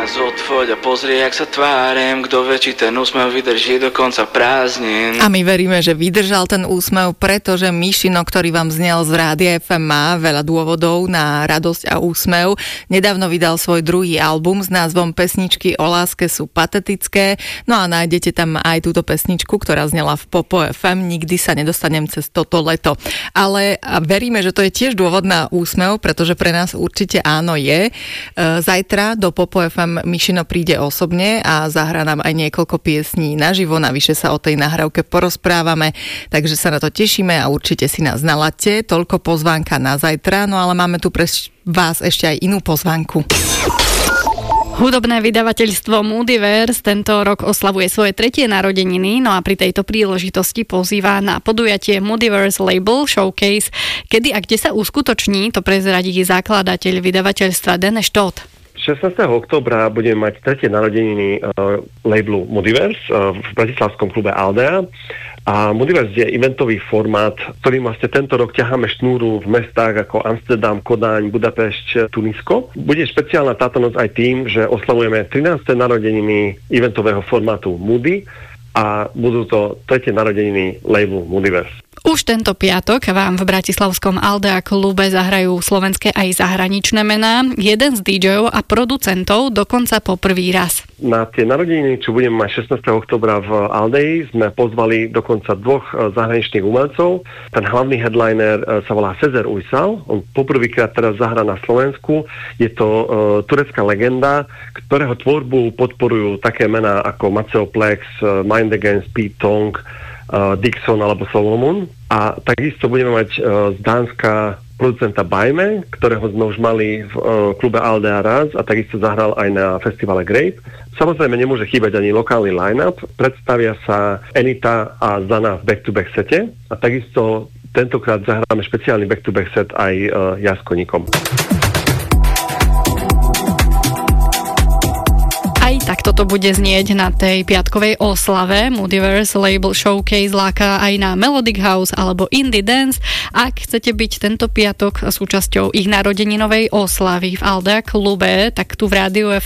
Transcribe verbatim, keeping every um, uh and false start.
nás odfoď a pozri, jak sa tvárem. Kto vie, či ten úsmev vydrží do konca prázdnin. A my veríme, že vydržal ten úsmev, pretože Mišino, ktorý vám znel z Rádia ef em, má veľa dôvodov na radosť a úsmev. Nedávno vydal svoj druhý album s názvom Pesničky o láske sú patetické. No a nájdete tam aj túto pesničku, ktorá znela v Popo ef em. Nikdy sa nedostanem cez toto leto. Ale veríme, že to je tiež dôvod na úsmev, pretože pre nás určite áno je. Zajtra do Popo ef em Mišino príde osobne a zahrá nám aj niekoľko piesní naživo, navyše sa o tej nahrávke porozprávame, takže sa na to tešíme a určite si nás nalaďte. Toľko pozvánka na zajtra, no ale máme tu pre vás ešte aj inú pozvánku. Hudobné vydavateľstvo Moodyverse tento rok oslavuje svoje tretie narodeniny, no a pri tejto príležitosti pozýva na podujatie Moodyverse Label Showcase. Kedy a kde sa uskutoční, to prezradí zakladateľ vydavateľstva Deneš Todt. šestnásteho októbra budeme mať tretie narodeniny uh, labelu Moodyverse uh, v bratislavskom klube Aldea. A Moodyverse je eventový formát, ktorým vlastne tento rok ťaháme šnúru v mestách ako Amsterdam, Kodaň, Budapešť, Tunisko. Bude špeciálna táto noc aj tým, že oslavujeme trináste narodeniny eventového formátu Moody a budú to tretie narodeniny labelu Moodyverse. Už tento piatok vám v bratislavskom Aldea klube zahrajú slovenské aj zahraničné mená, jeden z dý džejov a producentov dokonca po prvý raz. Na tie narodeniny, čo budeme mať šestnásteho októbra v Aldei, sme pozvali dokonca dvoch zahraničných umelcov. Ten hlavný headliner sa volá Sezer Uysal, on poprvýkrát teraz zahrá na Slovensku. Je to uh, turecká legenda, ktorého tvorbu podporujú také mená ako Maceo Plex, uh, Mind Against, Pete Tong, uh, Dixon alebo Solomon. A takisto budeme mať uh, z Dánska producenta Bajme, ktorého sme už mali v uh, klube Aldea raz a takisto zahral aj na festivale Grape. Samozrejme nemôže chýbať ani lokálny line-up. Predstavia sa Anita a Zana v back-to-back sete a takisto tentokrát zahráme špeciálny back-to-back set aj uh, ja s koníkom. Tak toto bude znieť na tej piatkovej oslave. Moodyverse Label Showcase láka aj na Melodic House alebo Indie Dance. Ak chcete byť tento piatok súčasťou ich narodeninovej oslavy v Aldea klube, tak tu v Rádiu ef